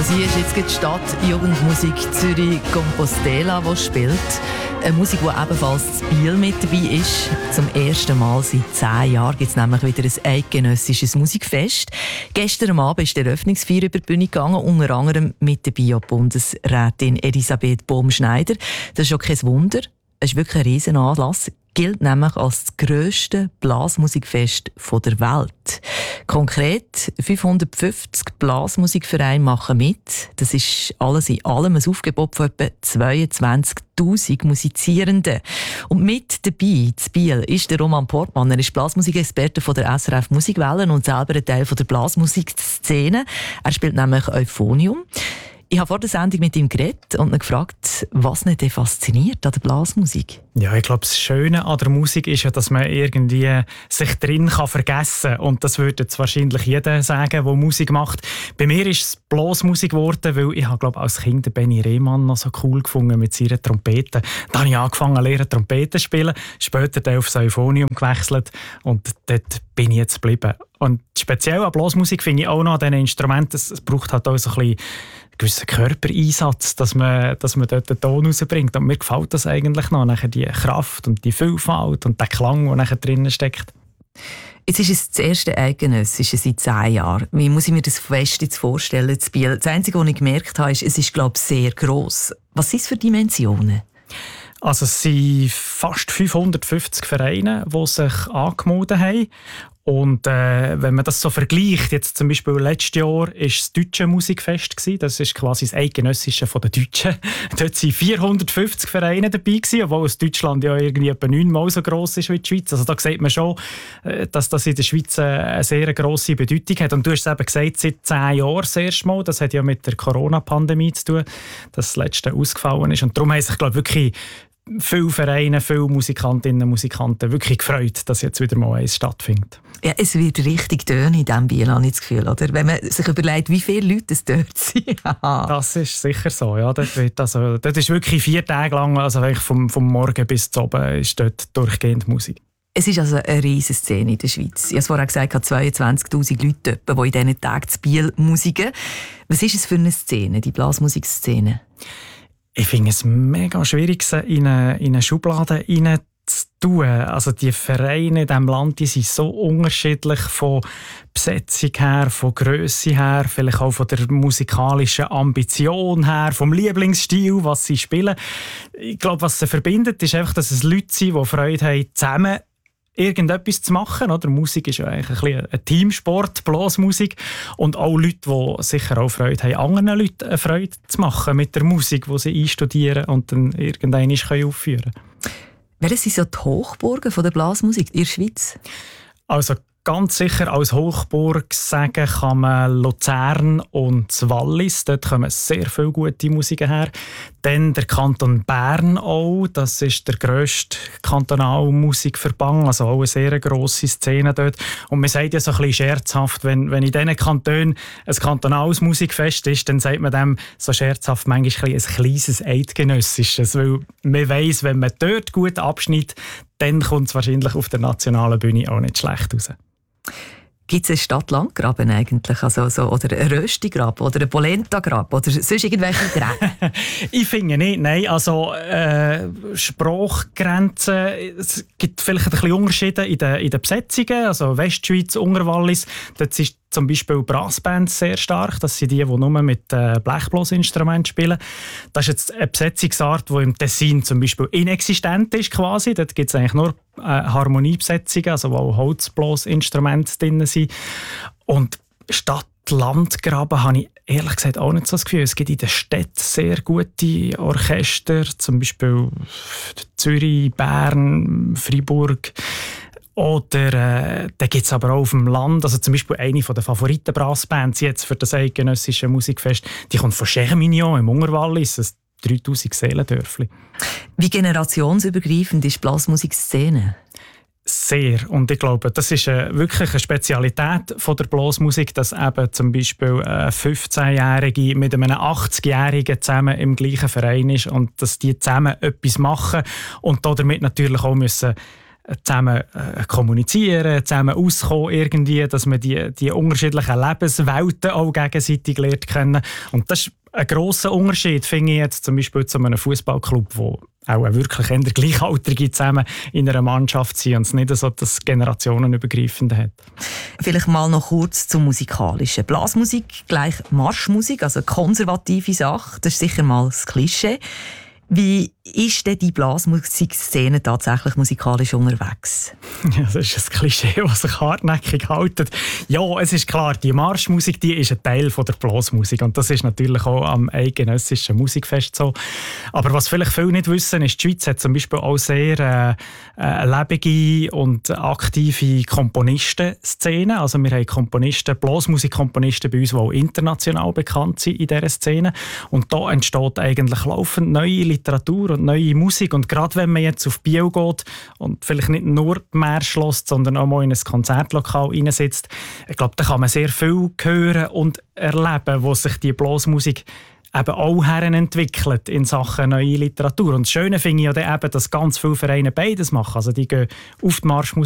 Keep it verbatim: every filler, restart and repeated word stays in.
Das hier ist jetzt die Stadt Jugendmusik Zürich Compostela, die spielt. Eine Musik, die ebenfalls in Biel mit dabei ist. Zum ersten Mal seit zehn Jahren gibt es nämlich wieder ein eidgenössisches Musikfest. Gestern am Abend ist die Eröffnungsfeier über die Bühne gegangen, unter anderem mit der Bio-Bundesrätin Elisabeth Bohm-Schneider. Das ist auch kein Wunder. Es ist wirklich ein Riesenanlass. Gilt nämlich als das grösste Blasmusikfest der Welt. Konkret fünfhundertfünfzig Blasmusikvereine machen mit. Das ist alles in allem ein Aufgebot von etwa zweiundzwanzigtausend Musizierenden. Und mit dabei zu Biel ist der Roman Portmann. Er ist Blasmusikexperte von der S R F Musikwellen und selber ein Teil von der Blasmusikszene. Er spielt nämlich Euphonium. Ich habe vor der Sendung mit ihm geredet und ihn gefragt, was ihn denn fasziniert an der Blasmusik. Ja, ich glaube, das Schöne an der Musik ist ja, dass man irgendwie sich drin kann vergessen kann. Und das würde jetzt wahrscheinlich jeder sagen, der Musik macht. Bei mir ist es Blasmusik geworden, weil ich habe, glaube als Kind Benny Rehmann noch so cool gefunden mit seiner Trompete. Dann habe ich angefangen, lernen Trompete zu spielen. Später dann auf das Euphonium gewechselt und dort bin ich jetzt geblieben. Und speziell an Blasmusik finde ich auch noch an diesen Instrumenten, es braucht halt auch so ein bisschen gewissen Körpereinsatz, dass man, dass man dort den Ton rausbringt. Und mir gefällt das eigentlich noch, nachher die Kraft und die Vielfalt und der Klang, der nachher drinnen steckt. Jetzt ist es das erste Eidgenössische seit zehn Jahren. Wie muss ich mir das Fest jetzt vorstellen, das Biel? Das Einzige, was ich gemerkt habe, ist, es ist, glaube ich, sehr gross. Was sind es für Dimensionen? Also es sind fast fünfhundertfünfzig Vereine, die sich angemeldet haben. Und äh, wenn man das so vergleicht, jetzt zum Beispiel letztes Jahr war das Deutsche Musikfest gewesen. Das ist quasi das Eidgenössische von den Deutschen. Dort waren vierhundertfünfzig Vereine dabei gewesen, obwohl Deutschland ja irgendwie etwa neunmal so gross ist wie die Schweiz. Also da sieht man schon, dass das in der Schweiz eine sehr grosse Bedeutung hat. Und du hast es eben gesagt, seit zehn Jahren das erste Mal. Das hat ja mit der Corona-Pandemie zu tun, dass das letzte ausgefallen ist. Und darum haben sich, glaube ich, wirklich viele Vereine, viele Musikantinnen und Musikanten wirklich gefreut, dass jetzt wieder mal eins stattfindet. Ja, es wird richtig tönen in diesem Biel, habe ich das Gefühl. Oder? Wenn man sich überlegt, wie viele Leute es dort sind. Das ist sicher so. Ja. Dort, wird also, dort ist wirklich vier Tage lang, also vom, vom Morgen bis zum Abend, ist dort durchgehend Musik. Es ist also eine riesige Szene in der Schweiz. Ich habe es vorher gesagt, zweiundzwanzigtausend Leute, die in diesen Tagen zu Biel musiken. Was ist es für eine Szene, die Blasmusikszene? Ich finde es mega schwierig, sie in eine, in eine Schublade hinein zu tun. Also die Vereine in diesem Land, die sind so unterschiedlich von Besetzung her, von Grösse her, vielleicht auch von der musikalischen Ambition her, vom Lieblingsstil, was sie spielen. Ich glaube, was sie verbindet, ist einfach, dass es Leute sind, die Freude haben, zusammen irgendetwas zu machen. Oder? Musik ist ja eigentlich ein, bisschen ein Teamsport, Blasmusik. Und auch Leute, die sicher auch Freude haben, anderen Leuten eine Freude zu machen mit der Musik, die sie einstudieren und dann irgendwann aufführen können. Welche sind so die Hochburgen von der Blasmusik in der Schweiz? Also ganz sicher als Hochburg sagen kann man Luzern und das Wallis. Dort kommen sehr viele gute Musiker her. Dann der Kanton Bern auch. Das ist der grösste Kantonalmusikverband, also auch eine sehr grosse Szene dort. Und man sagt ja so ein bisschen scherzhaft, wenn, wenn in diesen Kantonen ein kantonales Musikfest ist, dann sagt man dem so scherzhaft manchmal ein kleines eidgenössisches. Weil man weiss, wenn man dort gut abschneidet, dann kommt es wahrscheinlich auf der nationalen Bühne auch nicht schlecht raus. Gibt es einen Stadt-Land-Graben eigentlich? Also, so, oder einen Rösti-Graben oder einen Polenta-Graben oder sonst irgendwelche Gräben? Ich finde nicht, nein. Also äh, Sprachgrenzen, es gibt vielleicht ein bisschen Unterschiede in den, in den Besetzungen. Also Westschweiz, Unterwallis, dort ist zum Beispiel Brassbands sehr stark. Das sind die, die nur mit äh, Blechblasinstrumenten spielen. Das ist jetzt eine Besetzungsart, die im Tessin zum Beispiel inexistent ist quasi. Dort gibt es eigentlich nur äh, Harmoniebesetzungen, also wo Holzblasinstrumente drin sind. Und Stadt-Land-Graben habe ich ehrlich gesagt auch nicht so das Gefühl. Es gibt in der Stadt sehr gute Orchester, zum Beispiel Zürich, Bern, Freiburg. Oder äh, da gibt es aber auch auf dem Land, also zum Beispiel eine der Favoriten-Brassbands jetzt für das eidgenössische Musikfest, die kommt von Chermignon im Unterwallis, ein dreitausend Seelendörfli. Wie generationsübergreifend ist die Blasmusikszene? Sehr. Und ich glaube, das ist äh, wirklich eine Spezialität von der Blasmusik, dass eben zum Beispiel eine fünfzehnjährige mit einem achtzigjährigen zusammen im gleichen Verein ist und dass die zusammen etwas machen und damit natürlich auch müssen zusammen äh, kommunizieren, zusammen auskommen irgendwie, dass man die, die unterschiedlichen Lebenswelten auch gegenseitig lernt kennen. Und das ist ein grosser Unterschied, finde ich jetzt zum Beispiel zu einem Fußballclub, wo auch wirklich eher Gleichaltrige zusammen in einer Mannschaft sind und es nicht so das Generationenübergreifende hat. Vielleicht mal noch kurz zum Musikalischen. Blasmusik gleich Marschmusik, also konservative Sache, das ist sicher mal das Klischee. Wie ist denn die Blasmusikszene tatsächlich musikalisch unterwegs? Ja, das ist ein Klischee, das sich hartnäckig hält. Ja, es ist klar, die Marschmusik die ist ein Teil von der Blasmusik und das ist natürlich auch am eidgenössischen Musikfest so. Aber was vielleicht viele nicht wissen, ist, die Schweiz hat zum Beispiel auch sehr äh, äh, lebende und aktive Komponistenszene. Also wir haben Komponisten, Blasmusikkomponisten bei uns, die auch international bekannt sind in dieser Szene. Und da entsteht eigentlich laufend neue Literatur und neue Musik. Und gerade wenn man jetzt auf Biel geht und vielleicht nicht nur die Märsche hört, sondern auch mal in ein Konzertlokal reinsetzt, ich glaube, da kann man sehr viel hören und erleben, wo sich die Blasmusik eben auch entwickelt in Sachen neue Literatur. Und das Schöne finde ich ja dann eben, dass ganz viele Vereine beides machen. Also die gehen auf die Marschmusik